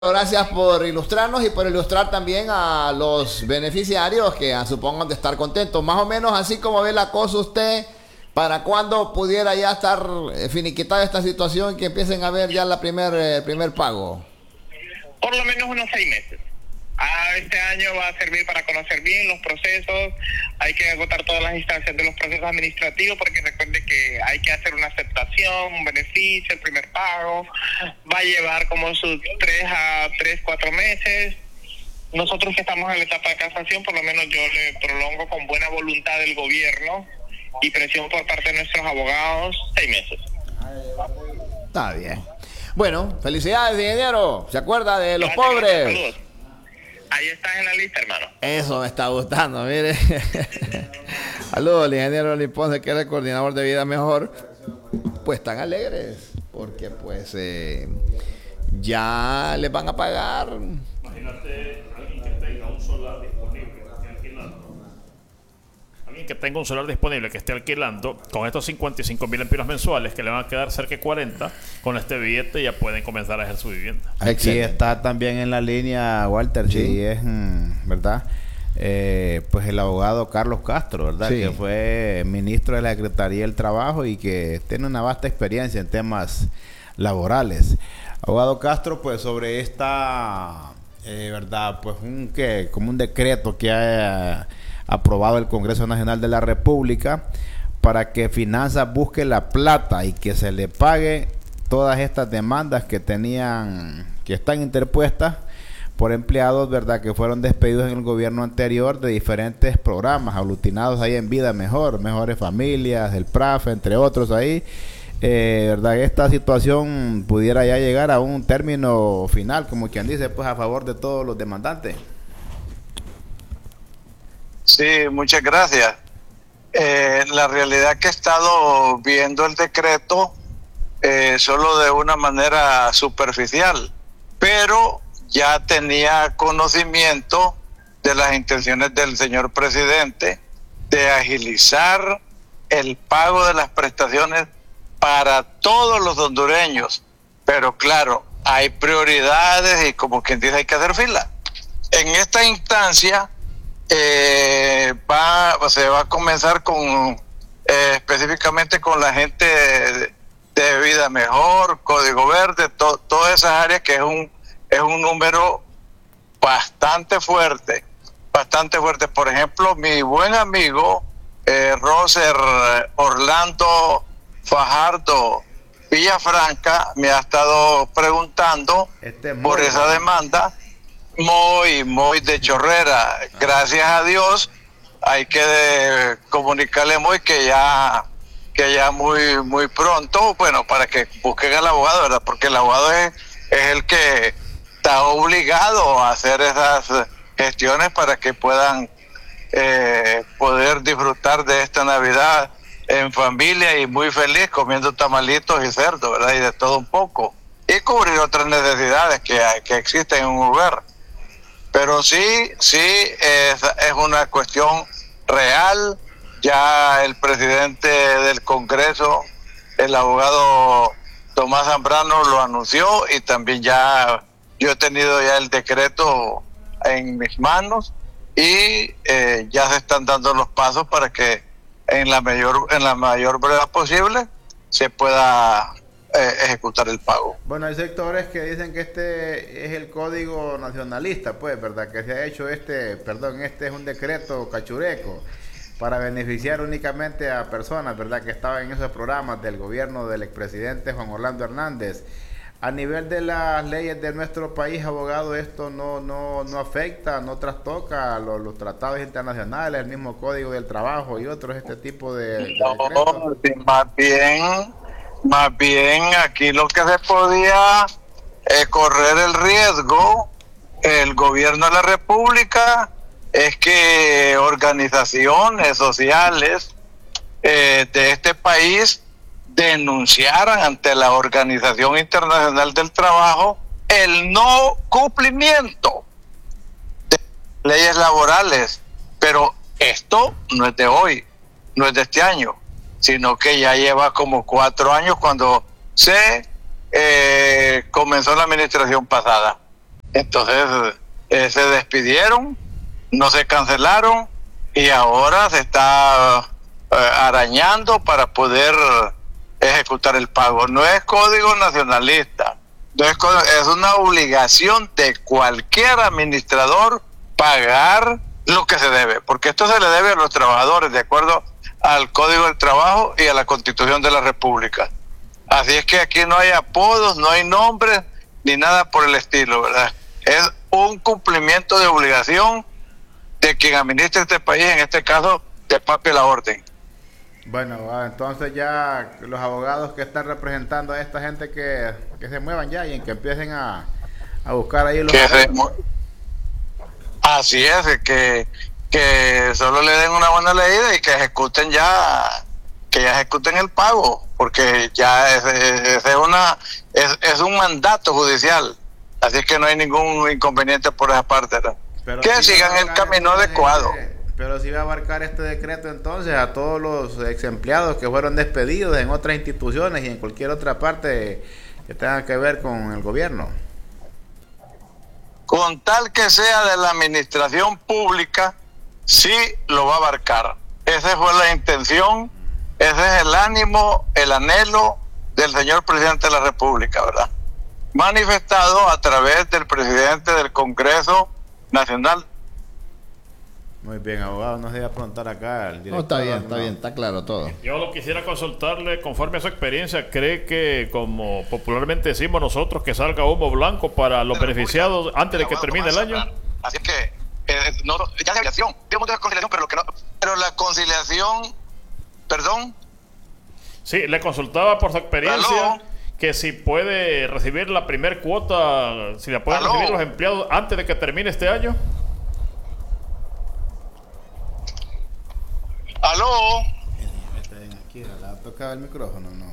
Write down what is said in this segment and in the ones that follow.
Gracias por ilustrarnos y por ilustrar también a los beneficiarios que supongan de estar contentos. Más o menos así como ve la cosa usted, ¿para cuándo pudiera ya estar finiquitada esta situación, que empiecen a ver ya el primer pago? Por lo menos unos 6 meses. Este año va a servir para conocer bien los procesos, hay que agotar todas las instancias de los procesos administrativos, porque recuerde que hay que hacer una aceptación, un beneficio, el primer pago, va a llevar como sus 4 meses. Nosotros que estamos en la etapa de casación, por lo menos yo le prolongo con buena voluntad del gobierno y presión por parte de nuestros abogados, 6 meses. Está bien. Bueno, felicidades, ingeniero. ¿Se acuerda de los Gracias, pobres? saludos. Ahí estás en la lista, hermano. Eso me está gustando, mire. Saludos al ingeniero Oli Ponce, que era el coordinador de Vida Mejor. Pues están alegres, porque pues ya les van a pagar. Imagínate alguien que tenga un solar disponible, que esté alquilando. Alguien que tenga un solar disponible, que esté alquilando, con estos 55.000 empiras mensuales, que le van a quedar cerca de 40, con este billete ya pueden comenzar a ejercer su vivienda. Aquí está también en la línea, Walter, Sí. sí, es, ¿verdad? Pues el abogado Carlos Castro, ¿verdad? Sí. Que fue ministro de la Secretaría del Trabajo y que tiene una vasta experiencia en temas laborales. Abogado Castro, pues sobre esta, ¿verdad? Pues como un decreto que ha aprobado el Congreso Nacional de la República para que Finanzas busque la plata y que se le pague todas estas demandas que están interpuestas por empleados, ¿verdad?, que fueron despedidos en el gobierno anterior de diferentes programas aglutinados ahí en Vida Mejor, Mejores Familias, el PRAF, entre otros ahí. ¿Verdad? Esta situación pudiera ya llegar a un término final, como quien dice, pues a favor de todos los demandantes. Sí, muchas gracias. La realidad que he estado viendo el decreto solo de una manera superficial, pero ya tenía conocimiento de las intenciones del señor presidente de agilizar el pago de las prestaciones para todos los hondureños. Pero claro, hay prioridades y, como quien dice, hay que hacer fila. En esta instancia se va a comenzar con específicamente con la gente de Vida Mejor, Código Verde, todas esas áreas, que es un número bastante fuerte. Por ejemplo, mi buen amigo Roser Orlando Fajardo Villafranca me ha estado preguntando por esa demanda. Muy de chorrera. Gracias a Dios, hay que comunicarle que ya muy pronto, bueno, para que busquen al abogado, ¿verdad? Porque el abogado es el que está obligado a hacer esas gestiones para que puedan poder disfrutar de esta Navidad en familia y muy feliz, comiendo tamalitos y cerdo, ¿verdad? Y de todo un poco, y cubrir otras necesidades que existen en un lugar. Pero sí es una cuestión real. Ya el presidente del Congreso, el abogado Tomás Zambrano, lo anunció, y también ya yo he tenido ya el decreto en mis manos, y ya se están dando los pasos para que en la mayor brevedad posible se pueda ejecutar el pago. Bueno, hay sectores que dicen que este es el código nacionalista, pues, ¿verdad? Que se ha hecho este es un decreto cachureco para beneficiar únicamente a personas, ¿verdad?, que estaban en esos programas del gobierno del expresidente Juan Orlando Hernández. A nivel de las leyes de nuestro país, abogado, esto no afecta, no trastoca los tratados internacionales, el mismo Código del Trabajo y otros, este tipo de decretos. Más bien aquí lo que se podía correr el riesgo el gobierno de la República es que organizaciones sociales de este país denunciaran ante la Organización Internacional del Trabajo el no cumplimiento de leyes laborales. Pero esto no es de hoy, no es de este año, sino que ya lleva como 4 años cuando se comenzó la administración pasada. Entonces se despidieron, no se cancelaron y ahora se está arañando para poder ejecutar el pago. No es código nacionalista, es una obligación de cualquier administrador pagar lo que se debe, porque esto se le debe a los trabajadores de acuerdo al Código del Trabajo y a la Constitución de la República. Así es que aquí no hay apodos, no hay nombres, ni nada por el estilo, ¿verdad? Es un cumplimiento de obligación de quien administra este país, en este caso, de Papi La Orden. Bueno, entonces ya los abogados que están representando a esta gente que se muevan ya y en que empiecen a buscar ahí los... Así es, que solo le den una buena leída y que ejecuten ejecuten el pago, porque ya es un mandato judicial, así que no hay ningún inconveniente por esa parte, ¿no? Que si sigan el camino adecuado. Pero si va a abarcar este decreto entonces a todos los ex empleados que fueron despedidos en otras instituciones y en cualquier otra parte que tenga que ver con el gobierno. Con tal que sea de la administración pública, sí lo va a abarcar. Esa fue la intención, ese es el ánimo, el anhelo del señor presidente de la República, ¿verdad? Manifestado a través del presidente del Congreso Nacional. Muy bien, abogado, no se iba a preguntar acá el director. No, está bien, está claro todo. Yo lo quisiera consultarle, conforme a su experiencia, ¿cree que, como popularmente decimos nosotros, que salga humo blanco para los beneficiados antes de que termine el año? Así que, no, ya de conciliación, pero la conciliación, perdón. Sí, le consultaba por su experiencia. ¿Aló? Que si puede recibir la primer cuota, si la pueden recibir los empleados antes de que termine este año. ¿Aló? Aquí, ¿le ha tocado el micrófono? No.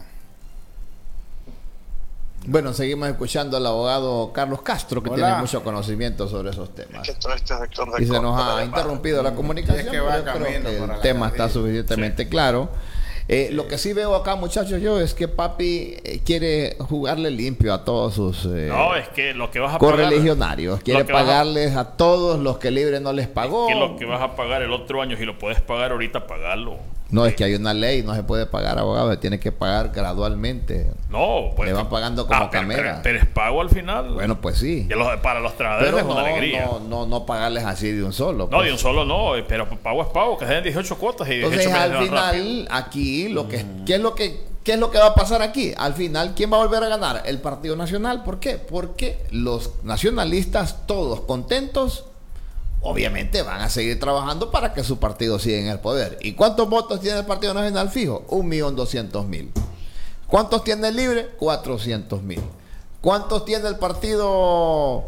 Bueno, seguimos escuchando al abogado Carlos Castro, que Hola. tiene mucho conocimiento sobre esos temas. Que todo este sector de Y se nos ha corte, interrumpido la comunicación, Es que va pero yo creo camino que para el la tema calle. está suficientemente claro. Lo que sí veo acá, muchachos, yo es que Papi quiere jugarle limpio a todos sus No, es que lo que vas a pagar, correligionarios. Quiere lo que vas a- pagarles a todos los que Libre no les pagó. que lo que vas a pagar el otro año, si lo puedes pagar ahorita, pagarlo. No, es que hay una ley, no se puede pagar, abogado, se tiene que pagar gradualmente. No, pues Le van pagando como camera. pero es pago al final. Bueno, pues sí. Y para los trabajadores Pero es una alegría. no pagarles así de un solo. No, pues. de un solo no, pero pago es pago, que sean 18 cuotas y 18 Entonces, meses al más final, rápido. aquí, ¿qué es lo que va a pasar aquí? Al final, ¿quién va a volver a ganar? El Partido Nacional. ¿Por qué? Porque los nacionalistas, todos contentos, obviamente van a seguir trabajando para que su partido siga en el poder. ¿Y cuántos votos tiene el Partido Nacional fijo? 1.200.000. ¿Cuántos tiene el Libre? 400.000. ¿Cuántos tiene el Partido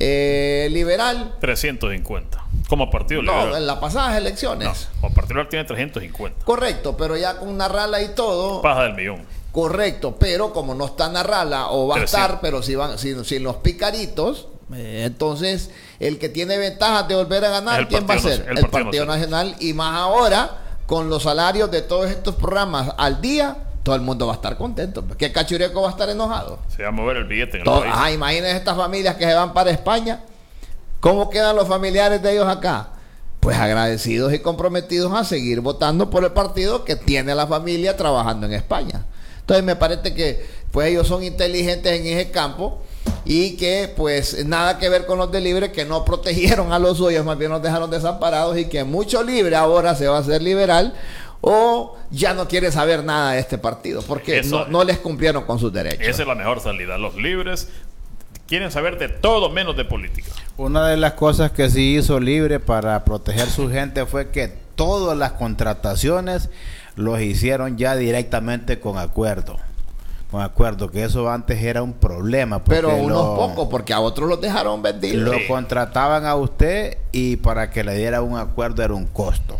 Liberal? 350. Como partido No, liberal. en las pasadas elecciones. No, como partido liberal tiene 350. Correcto, pero ya con Narrala y todo. Baja del millón. Correcto, pero como no está Narrala o va a 300. estar, pero sin los picaritos, entonces el que tiene ventajas de volver a ganar, El ¿quién va a Partido ser? Nacional. El Partido Nacional. Y más ahora, con los salarios de todos estos programas al día, todo el mundo va a estar contento. ¿Qué cachureco va a estar enojado? Se va a mover el billete en el país. Imagínense estas familias que se van para España. ¿Cómo quedan los familiares de ellos acá? Pues agradecidos y comprometidos a seguir votando por el partido que tiene a la familia trabajando en España. Entonces me parece que pues ellos son inteligentes en ese campo y que pues nada que ver con los de Libre, que no protegieron a los suyos, más bien los dejaron desamparados, y que mucho Libre ahora se va a hacer liberal o ya no quiere saber nada de este partido porque no les cumplieron con sus derechos. Esa es la mejor salida. Los libres quieren saber de todo menos de política. Una de las cosas que sí hizo Libre para proteger su gente fue que todas las contrataciones los hicieron ya directamente con acuerdo. Con acuerdo, que eso antes era un problema. Pero unos pocos, porque a otros los dejaron vendidos. Lo contrataban a usted y para que le diera un acuerdo era un costo.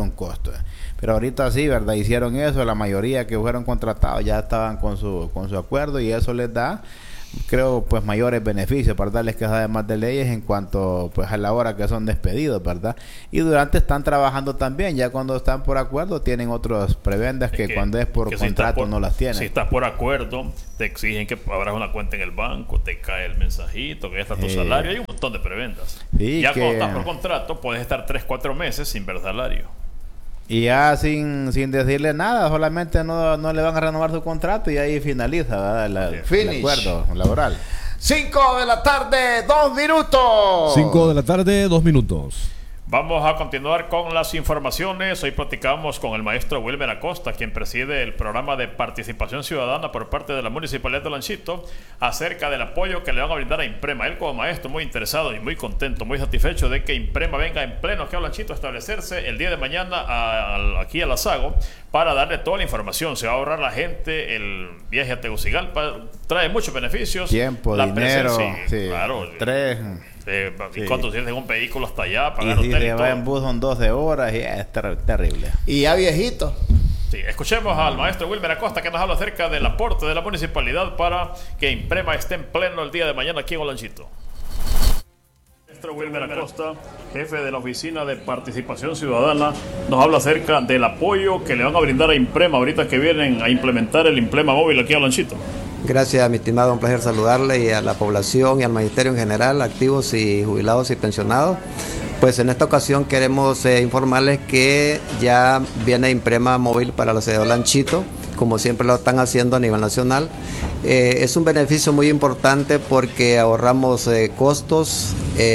Pero ahorita sí, ¿verdad? Hicieron eso. La mayoría que fueron contratados ya estaban con su acuerdo y eso les da creo, pues mayores beneficios para darles que saben más de leyes en cuanto pues a la hora que son despedidos, ¿verdad? Y durante están trabajando también, ya cuando están por acuerdo tienen otros prebendas que cuando es por contrato no las tienen. Si estás por acuerdo, te exigen que abras una cuenta en el banco, te cae el mensajito, que ya está tu salario, hay un montón de prebendas. Sí, ya cuando estás por contrato, puedes estar 3-4 meses sin ver salario. Y ya sin decirle nada, solamente no le van a renovar su contrato y ahí finaliza, ¿verdad? El acuerdo laboral. 5 de la tarde, 2 minutos. 5 de la tarde, 2 minutos. Vamos a continuar con las informaciones. Hoy platicamos con el maestro Wilmer Acosta, quien preside el programa de participación ciudadana por parte de la Municipalidad de Olanchito, acerca del apoyo que le van a brindar a Imprema. Él como maestro muy interesado y muy contento, muy satisfecho de que Imprema venga en pleno aquí a Olanchito a establecerse el día de mañana aquí a La Sago para darle toda la información. Se va a ahorrar la gente el viaje a Tegucigalpa, trae muchos beneficios. Tiempo, dinero, sí, claro. Sí. Y cuando tienes un vehículo hasta allá, pagar y si hotel se y va todo. en bus son 12 horas y es terrible. Y ya viejito. Sí, escuchemos al maestro Wilmer Acosta, que nos habla acerca del aporte de la municipalidad para que Imprema esté en pleno el día de mañana aquí en Olanchito. Maestro Wilmer Acosta, jefe de la Oficina de Participación Ciudadana, nos habla acerca del apoyo que le van a brindar a Imprema ahorita que vienen a implementar el Imprema móvil aquí a Olanchito. Gracias, mi estimado, un placer saludarle y a la población y al magisterio en general, activos y jubilados y pensionados. Pues en esta ocasión queremos informarles que ya viene Imprema móvil para la ciudad de Olanchito, como siempre lo están haciendo a nivel nacional. Es un beneficio muy importante porque ahorramos costos,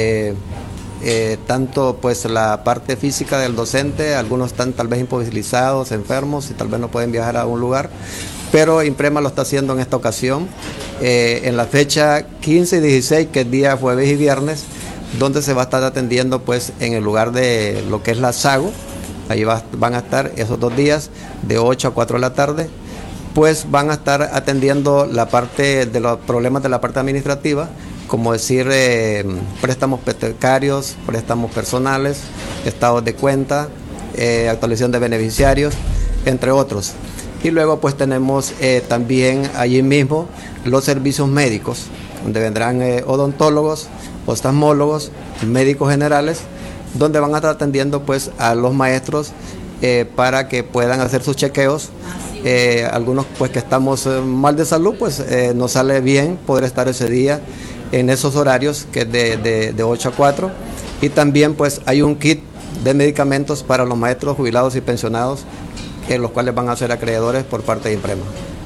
tanto pues la parte física del docente, algunos están tal vez imposibilizados, enfermos y tal vez no pueden viajar a un lugar, pero Imprema lo está haciendo en esta ocasión, en la fecha 15 y 16, que es día jueves y viernes, donde se va a estar atendiendo pues en el lugar de lo que es la Sago. Ahí van a estar esos 2 días de 8 a 4 de la tarde, pues van a estar atendiendo la parte de los problemas de la parte administrativa, como decir préstamos hipotecarios, préstamos personales, estados de cuenta, actualización de beneficiarios, entre otros. Y luego pues tenemos también allí mismo los servicios médicos, donde vendrán odontólogos, oftalmólogos, médicos generales, donde van a estar atendiendo pues a los maestros para que puedan hacer sus chequeos. Algunos pues que estamos mal de salud, pues nos sale bien poder estar ese día en esos horarios, que es de 8 a 4. Y también pues hay un kit de medicamentos para los maestros jubilados y pensionados, los cuales van a ser acreedores por parte de Imprema.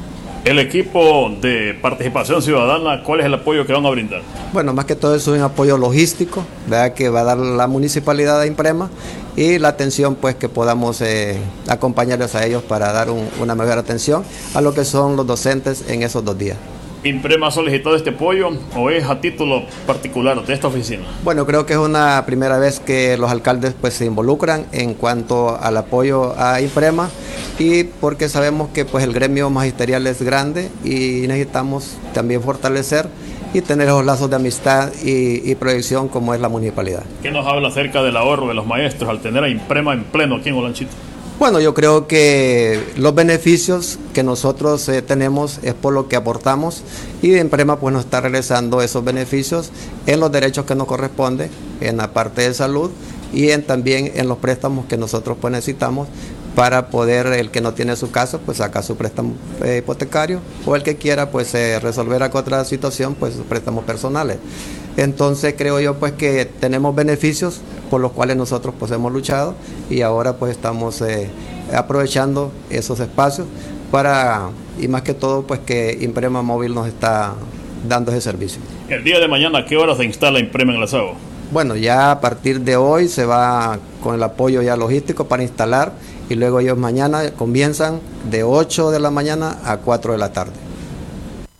El equipo de participación ciudadana, ¿cuál es el apoyo que van a brindar? Bueno, más que todo eso es un apoyo logístico, ¿verdad?, que va a dar la municipalidad de Imprema, y la atención pues que podamos acompañarles a ellos para dar una mejor atención a lo que son los docentes en esos 2 días. ¿Imprema ha solicitado este apoyo o es a título particular de esta oficina? Bueno, creo que es una primera vez que los alcaldes pues se involucran en cuanto al apoyo a Imprema, y porque sabemos que pues el gremio magisterial es grande y necesitamos también fortalecer y tener los lazos de amistad y proyección como es la municipalidad. ¿Qué nos habla acerca del ahorro de los maestros al tener a Imprema en pleno aquí en Olanchito? Bueno, yo creo que los beneficios que nosotros tenemos es por lo que aportamos, y Imprema pues nos está regresando esos beneficios en los derechos que nos corresponde, en la parte de salud y también en los préstamos que nosotros pues necesitamos para poder, el que no tiene su casa, pues sacar su préstamo hipotecario, o el que quiera pues resolver a otra situación, pues sus préstamos personales. Entonces creo yo pues que tenemos beneficios por los cuales nosotros pues hemos luchado, y ahora pues estamos aprovechando esos espacios para, y más que todo pues que Imprema móvil nos está dando ese servicio. El día de mañana, ¿a qué hora se instala Imprema en La Sago? Bueno, ya a partir de hoy se va con el apoyo ya logístico para instalar, y luego ellos mañana comienzan de 8 de la mañana a 4 de la tarde.